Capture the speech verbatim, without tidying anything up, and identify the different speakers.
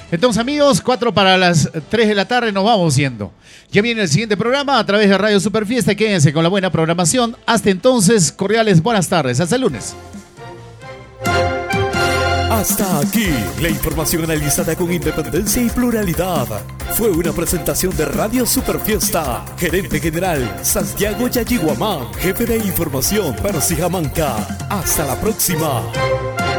Speaker 1: Entonces, amigos, cuatro para las tres de la tarde nos vamos yendo. Ya viene el siguiente programa a través de Radio Superfiesta. Quédense con la buena programación. Hasta entonces, cordiales buenas tardes. Hasta el lunes.
Speaker 2: Hasta aquí, la información analizada con independencia y pluralidad. Fue una presentación de Radio Superfiesta. Gerente General, Santiago Yayiguamán. Jefe de Información, Percy Jamanca. Hasta la próxima.